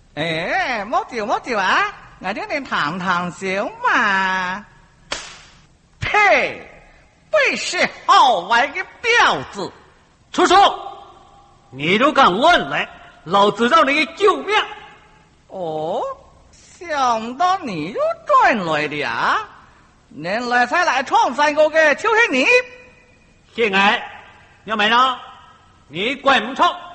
哎，莫救啊！我听你谈笑嘛。 呸！本是好玩的婊子！ 出手！你都敢乱来，老子让你救命！ 哦，想到你又转来的啊！原来才来闯山沟的就是你。 现在，要买呢？你管不着。